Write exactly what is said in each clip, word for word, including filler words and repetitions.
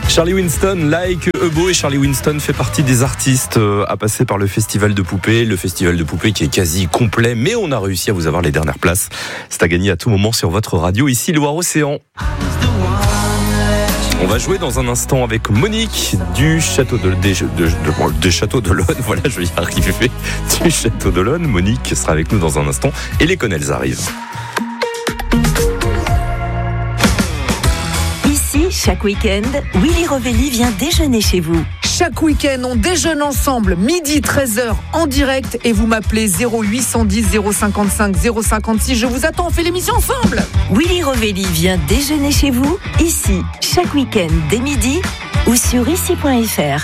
Charlie Winston, Like a Beau, et Charlie Winston fait partie des artistes à passer par le festival de poupées. Le festival de poupées qui est quasi complet, mais on a réussi à vous avoir les dernières places. C'est à gagner à tout moment sur votre radio, ici Loire-Océan. On va jouer dans un instant avec Monique du château de, des, de, de, de, des châteaux d'Olonne. Voilà, je vais y arriver. Du château d'Olonne. Monique sera avec nous dans un instant et les Connells arrivent. Chaque week-end, Willy Rovelli vient déjeuner chez vous. Chaque week-end, on déjeune ensemble, midi treize heures en direct, et vous m'appelez zéro huit cent dix zéro cinquante-cinq zéro cinquante-six. Je vous attends, on fait l'émission ensemble. Willy Rovelli vient déjeuner chez vous, ici, chaque week-end dès midi ou sur ici point f r.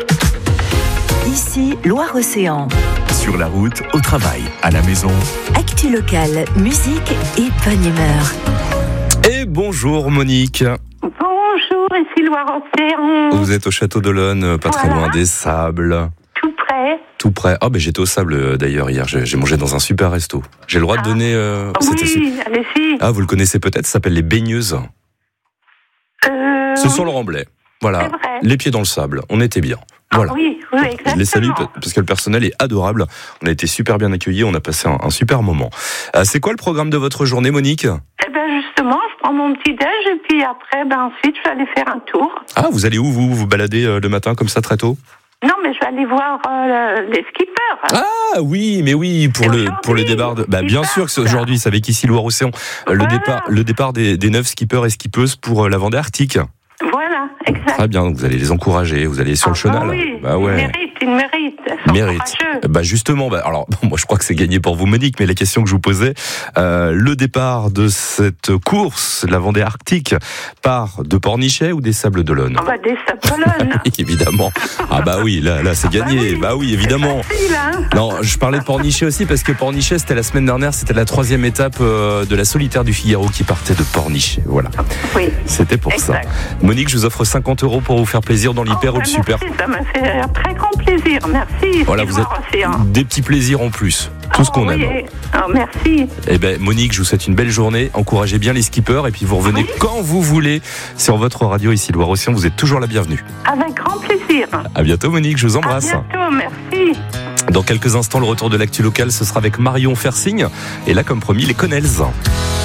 Ici, Loire-Océan. Sur la route, au travail, à la maison. Actu locale, musique et bonne humeur. Et bonjour Monique. Bonjour, ici Loire-Océan. Vous êtes au château d'Olonne, pas très Voilà. loin des Sables. Tout près. Tout près. Ah, ben j'étais au Sable d'ailleurs hier. J'ai, j'ai mangé dans un super resto. J'ai le droit de donner. Euh... c'était su- Oui, allez-y. Ah, vous le connaissez peut-être. Ça s'appelle les Baigneuses. Euh, C'est sur le Remblai. Voilà. C'est vrai. Les pieds dans le sable. On était bien. ah Voilà. oui, oui, exactement. Je les salue parce que le personnel est adorable. On a été super bien accueillis. On a passé un, un super moment. Euh, c'est quoi le programme de votre journée, Monique ? Eh ben justement, je prends mon petit déj et puis après, ben ensuite, je vais aller faire un tour. Ah, vous allez où vous vous baladez euh, le matin comme ça très tôt ? Non, mais je vais aller voir euh, les skippers. Ah oui, mais oui, pour C'est le aujourd'hui pour le départ de. Bah qu'ils bien sûr que c'est partent. aujourd'hui. C'est avec ici Loire-Océan. Euh, Le Voilà. départ le départ des, des neuf skippers et skippeuses pour euh, la Vendée Arctique. Voilà, exact. Très bien. Donc vous allez les encourager. Vous allez sur le Ah, chenal. bah oui, Bah ils ouais. méritent, ils méritent. Ils sont Mérite. courageux. Bah justement, bah alors bon, moi je crois que c'est gagné pour vous Monique, mais la question que je vous posais, euh, le départ de cette course, la Vendée Arctique, part de Pornichet ou des Sables d'Olonne? Ah bah des Sables-d'Olonne. Oui, évidemment. Ah bah oui, là, là c'est gagné. Bah oui, évidemment. C'est facile, hein. Non, je parlais de Pornichet aussi parce que Pornichet, c'était la semaine dernière, c'était la troisième étape euh, de la solitaire du Figaro qui partait de Pornichet. Voilà. Oui. C'était pour Exact. ça. Monique, je vous offre cinquante euros pour vous faire plaisir dans l'hyper Oh, ou le bah, super. merci, ça m'a fait un très grand plaisir. Merci. Voilà, c'est vous êtes Loire-Océan. des petits plaisirs en plus. Tout ce qu'on Oh, aime. oui. Oh, merci. Eh ben, Monique, je vous souhaite une belle journée. Encouragez bien les skippers et puis vous revenez Oui. quand vous voulez sur votre radio ici Loire-Océan. Vous êtes toujours la bienvenue. Avec grand plaisir. À bientôt, Monique. Je vous À embrasse. bientôt, merci. Dans quelques instants, le retour de l'actu locale, ce sera avec Marion Fersing. Et là, comme promis, les Connells.